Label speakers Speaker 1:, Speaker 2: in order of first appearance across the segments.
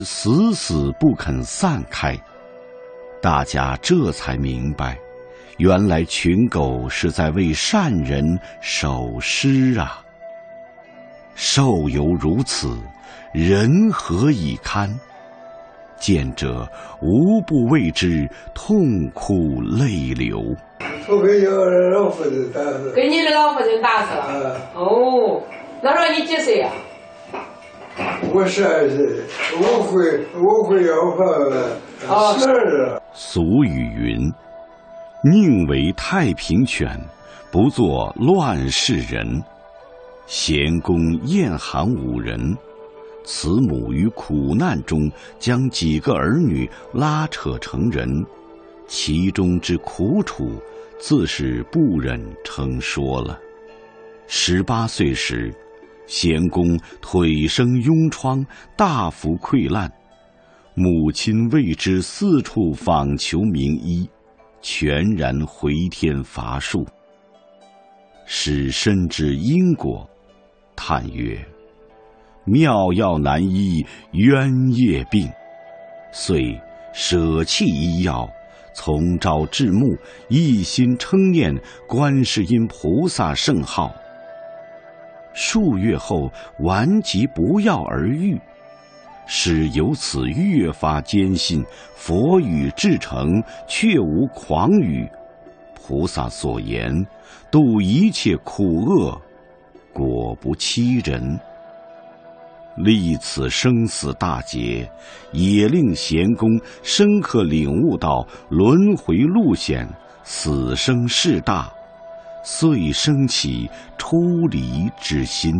Speaker 1: 死死不肯散开。大家这才明白，原来群狗是在为善人守尸啊。兽犹如此，人何以堪？见者无不为之痛哭泪流。
Speaker 2: 我给老夫人打死。
Speaker 3: 给你的老夫人打死了？哦，那时候你几岁呀？
Speaker 2: 我12岁，我会要饭12。
Speaker 1: 俗语云：宁为太平犬，不做乱世人。咸公厌寒5人，慈母于苦难中将几个儿女拉扯成人，其中之苦楚，自是不忍称说了。18岁时，咸公腿生痈疮，大幅溃烂，母亲为之四处访求名医，全然回天乏术。使深知因果，叹曰：妙药难医冤业病。遂舍弃医药，从朝至暮，一心称念观世音菩萨圣号。数月后，顽疾不药而愈，使由此越发坚信佛语至诚，确无诳语。菩萨所言，度一切苦厄，果不欺人。历此生死大劫，也令咸公深刻领悟到轮回路险，死生事大，遂生起出离之心。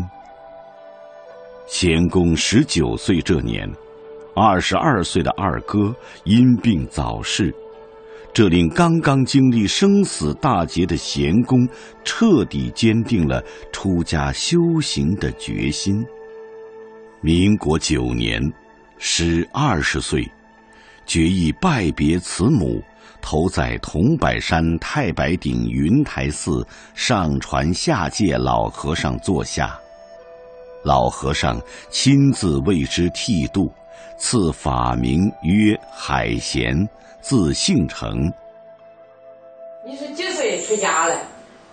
Speaker 1: 咸公19岁这年，22岁的二哥因病早逝，这令刚刚经历生死大劫的咸公彻底坚定了出家修行的决心。民国9年，时20岁，决意拜别慈母，投在桐柏山太白顶云台寺上传下界老和尚座下。老和尚亲自为之剃度，赐法名曰海贤，字姓成。
Speaker 3: 你是几岁出家了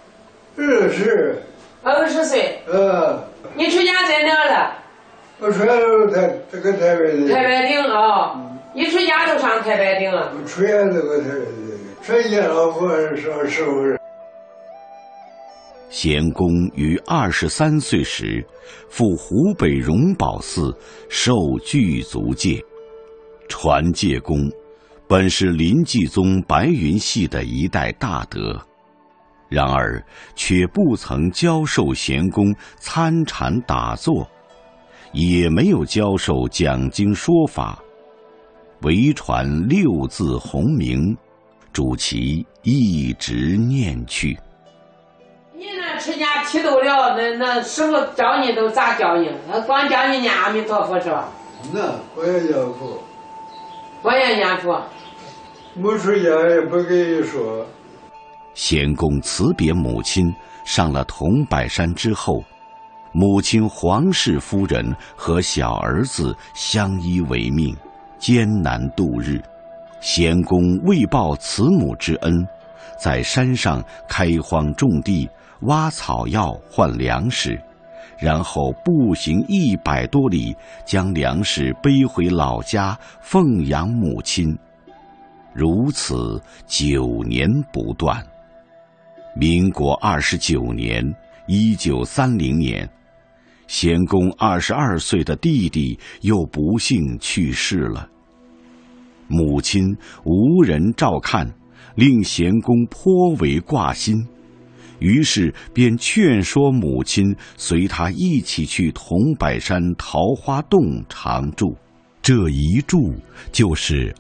Speaker 2: 20
Speaker 3: 岁。你出家在哪了？
Speaker 2: 我出家这个太白顶。
Speaker 3: 太白顶啊！一出家就上太白顶了。
Speaker 2: 我出家这个太白顶，出家老和尚上15人。
Speaker 1: 咸公于23岁时，赴湖北荣宝寺受具足戒。传戒公本是临济宗白云系的一代大德，然而却不曾教授咸公参禅打坐，也没有教授讲经说法，唯传6字洪名，主其一直念去。
Speaker 3: 你那出家剃度了，那师傅教你都咋教你？光教你念阿弥陀佛是吧？
Speaker 2: 那我也念佛。
Speaker 3: 我也念佛。
Speaker 2: 没出家也不给说。
Speaker 1: 咸公辞别母亲，上了桐柏山之后，母亲黄氏夫人和小儿子相依为命，艰难度日。咸公为报慈母之恩，在山上开荒种地，挖草药换粮食，然后步行100多里，将粮食背回老家奉养母亲。如此9年不断。民国29年1930年，咸公22岁的弟弟又不幸去世了。母亲无人照看，令咸公颇为挂心，于是便劝说母亲随他一起去桐柏山桃花洞常住。这一住就是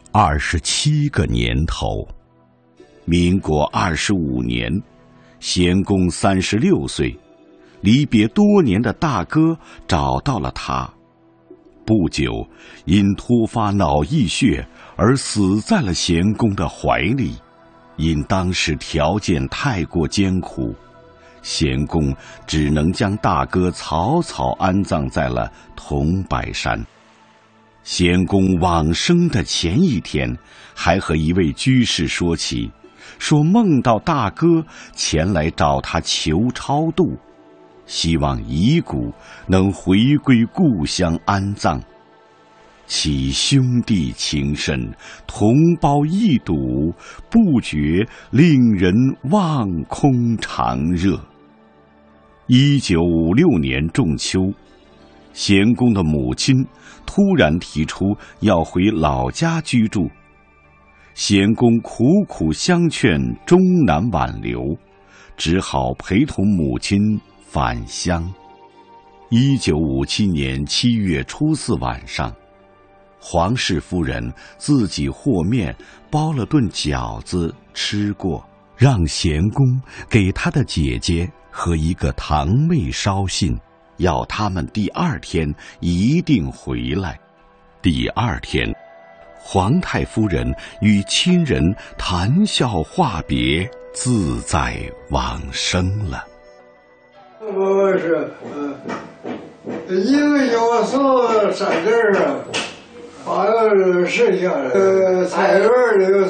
Speaker 1: 27个年头。民国25年，咸公36岁，离别多年的大哥找到了他。不久，因突发脑溢血而死在了咸公的怀里。因当时条件太过艰苦，咸公只能将大哥草草安葬在了桐柏山。 贤公往生的前一天，还和一位居士说起，说梦到大哥前来找他求超度，希望遗骨能回归故乡安葬。其兄弟情深，同胞一睹，不觉令人望空长热。1956年仲秋，贤公的母亲突然提出要回老家居住，贤公苦苦相劝，终难挽留，只好陪同母亲返乡。1957年7月初4晚上，黄氏夫人自己和面包了顿饺子吃过，让贤公给他的姐姐和一个堂妹捎信，要他们第2天一定回来。第2天，皇太夫人与亲人谈笑话别，自在往生了。
Speaker 2: 我是一个要送3根啊，8个剩下的菜园里有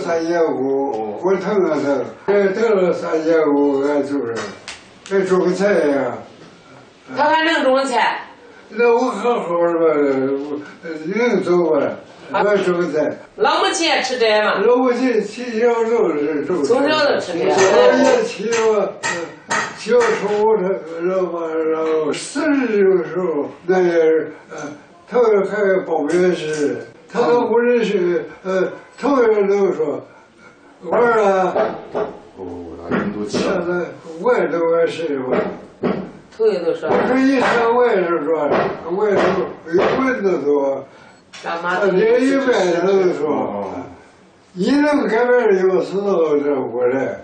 Speaker 2: 3500，我腾了腾了3500，俺就是还种个菜呀。
Speaker 3: 他还能种菜？
Speaker 2: 那我好好的吧，能走吧？我种个菜。
Speaker 3: 老母亲也吃这吗？
Speaker 2: 老母亲从小就是种。从
Speaker 3: 小就吃这。
Speaker 2: 我也骑我小时候然后40的时候，那也是头还报名时，他都不认识，头一个都说玩了。现在我也都爱吃吧。
Speaker 3: 头一都说。
Speaker 2: 我说一看我也是说，我也是有蚊子多，连一般都说，你能改变有时候这过来，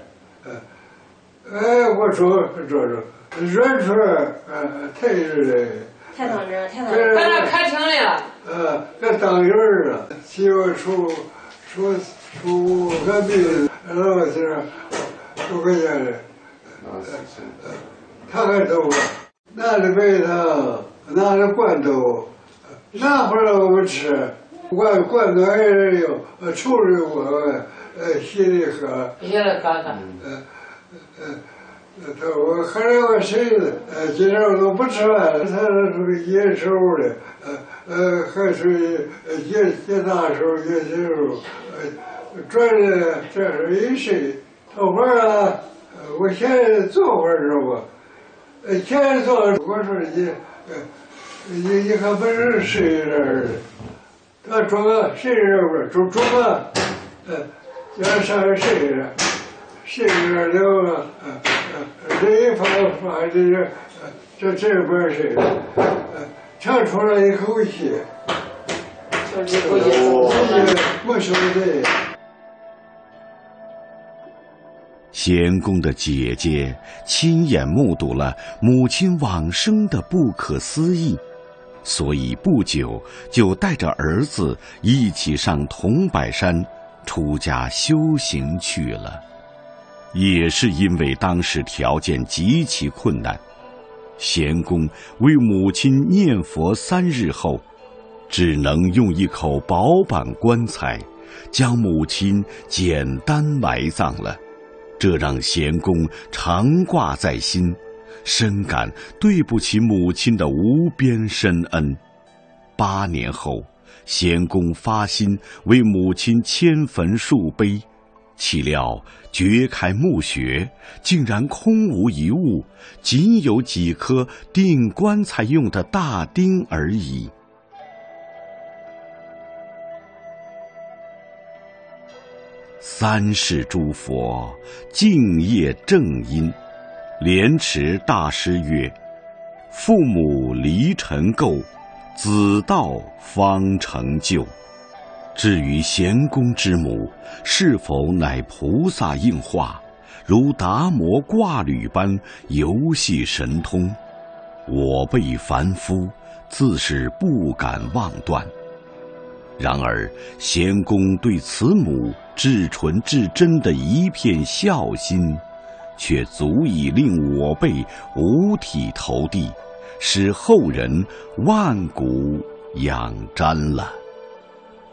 Speaker 2: 我说软出来，太热了。
Speaker 4: 太当真，太当
Speaker 3: 真。把他开成来了。
Speaker 2: 这当人了，媳妇出个病，老是都个样的。他还走了，拿着白糖，拿着罐头，拿回来我们吃。罐头还是有抽着我，稀里喝。
Speaker 3: 稀里喝喝。
Speaker 2: 我喝了个水子，今天我都不吃饭了。他是野手的，还是野大手、野小手，转着这是一睡，头会儿啊，我现在坐会儿知道吧？现在坐，我说你还不是睡这儿的，他装个睡这儿不装个，叫上面睡着，睡着了了，这一发这边睡着，长出来一口气，没兄弟。
Speaker 1: 贤公的姐姐亲眼目睹了母亲往生的不可思议，所以不久就带着儿子一起上桐柏山出家修行去了。也是因为当时条件极其困难，贤公为母亲念佛3日后，只能用一口薄板棺材将母亲简单埋葬了。这让贤公常挂在心，深感对不起母亲的无边深恩。8年后，贤公发心为母亲迁坟树碑，岂料掘开墓穴，竟然空无一物，仅有几颗钉棺材用的大钉而已。3世诸佛敬业正因，莲池大师曰：父母离尘垢，子道方成就。至于贤公之母是否乃菩萨应化，如达摩挂履般游戏神通，我辈凡夫自是不敢妄断。然而贤公对慈母至纯至真的一片孝心，却足以令我辈五体投地，使后人万古仰瞻了。